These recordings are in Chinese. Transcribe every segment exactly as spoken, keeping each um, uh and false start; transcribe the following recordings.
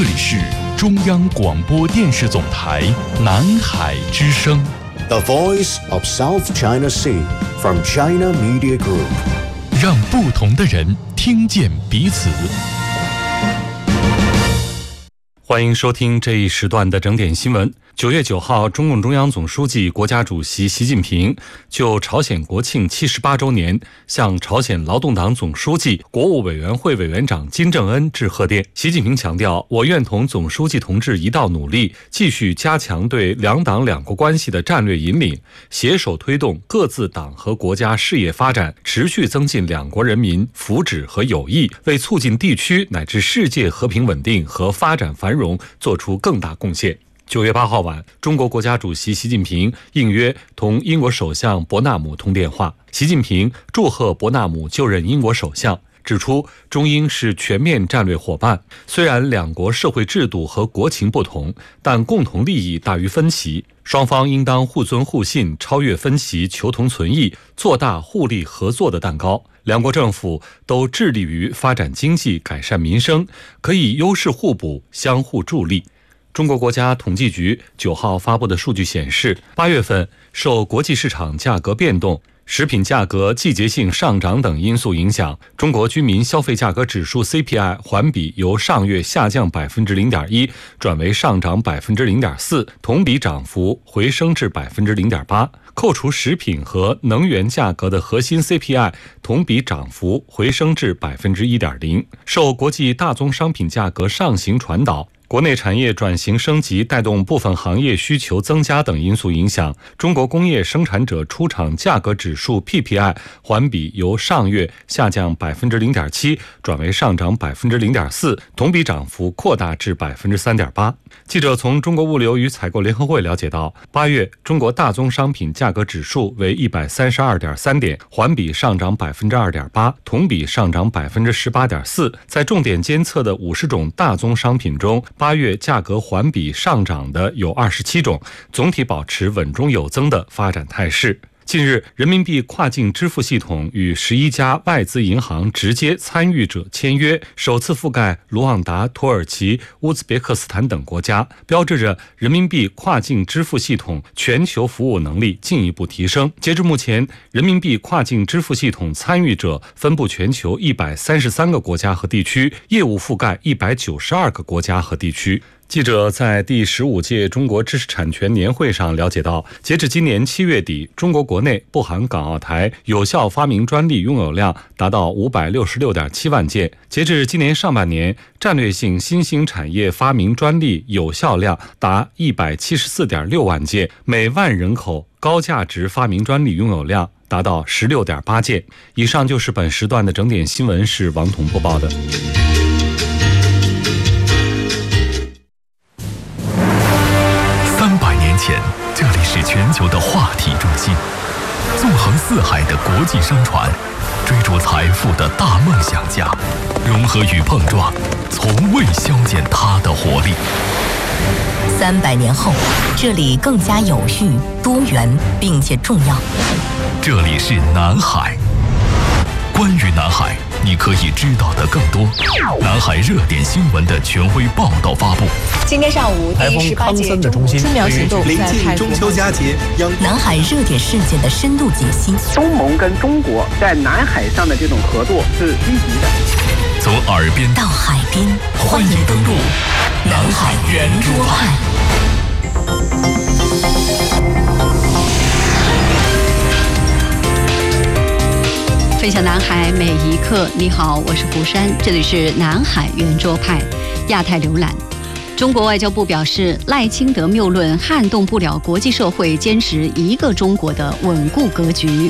里是中央广播电视总台南海之声 The Voice of South China Sea from China Media Group， 让不同的人听见彼此。欢迎收听这一时段的整点新闻。九月九号，中共中央总书记、国家主席习近平就朝鲜国庆七十八周年向朝鲜劳动党总书记、国务委员会委员长金正恩致贺电。习近平强调，我愿同总书记同志一道努力，继续加强对两党两国关系的战略引领，携手推动各自党和国家事业发展，持续增进两国人民福祉和友谊，为促进地区乃至世界和平稳定和发展繁荣做出更大贡献。九月八号晚，中国国家主席习近平应约同英国首相伯纳姆通电话。习近平祝贺伯纳姆就任英国首相，指出中英是全面战略伙伴，虽然两国社会制度和国情不同，但共同利益大于分歧，双方应当互尊互信，超越分歧，求同存异，做大互利合作的蛋糕。两国政府都致力于发展经济，改善民生，可以优势互补，相互助力。中国国家统计局九号发布的数据显示，八月份受国际市场价格变动、食品价格季节性上涨等因素影响，中国居民消费价格指数 C P I 环比由上月下降 百分之零点一 转为上涨 百分之零点四， 同比涨幅回升至 百分之零点八。 扣除食品和能源价格的核心 C P I 同比涨幅回升至 百分之一点零。 受国际大宗商品价格上行传导、国内产业转型升级带动部分行业需求增加等因素影响，中国工业生产者出厂价格指数 P P I 环比由上月下降 百分之零点七 转为上涨 百分之零点四， 同比涨幅扩大至 百分之三点八。 记者从中国物流与采购联合会了解到，八月中国大宗商品价格指数为 一百三十二点三 点，环比上涨 百分之二点八， 同比上涨 百分之十八点四。 在重点监测的五十种大宗商品中，八月价格环比上涨的有二十七种，总体保持稳中有增的发展态势。近日，人民币跨境支付系统与十一家外资银行直接参与者签约，首次覆盖卢旺达、土耳其、乌兹别克斯坦等国家，标志着人民币跨境支付系统全球服务能力进一步提升。截至目前，人民币跨境支付系统参与者分布全球一百三十三个国家和地区，业务覆盖一百九十二个国家和地区。记者在第十五届中国知识产权年会上了解到，截至今年七月底，中国国内不含港澳台有效发明专利拥有量达到 五百六十六点七万件。截至今年上半年，战略性新兴产业发明专利有效量达 一百七十四点六万件，每万人口高价值发明专利拥有量达到 十六点八件。以上就是本时段的整点新闻，是王彤播报的。前，这里是全球的话题中心，纵横四海的国际商船，追逐财富的大梦想家，融合与碰撞，从未消减它的活力。 三百年后，这里更加有序、多元，并且重要。 这里是南海。关于南海，你可以知道的更多。南海热点新闻的权威报道发布。 今天上午，第十八届中国春苗行动临近中秋佳节， 南海热点事件的深度解析。 东盟跟中国在南海上的这种合作是积极的。 从耳边到海边，欢迎登陆南海圆桌派。 分享南海每一刻。你好，我是胡珊，这里是南海圆桌派亚太浏览。中国外交部表示，赖清德谬论撼动不了国际社会坚持一个中国的稳固格局。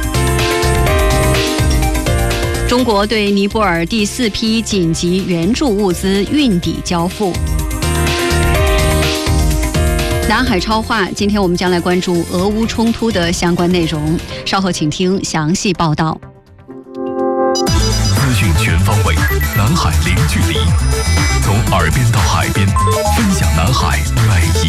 中国对尼泊尔第四批紧急援助物资运抵交付。南海超话，今天我们将来关注俄乌冲突的相关内容，稍后请听详细报道。 资讯全方位，南海零距离，从耳边到海边，分享南海每一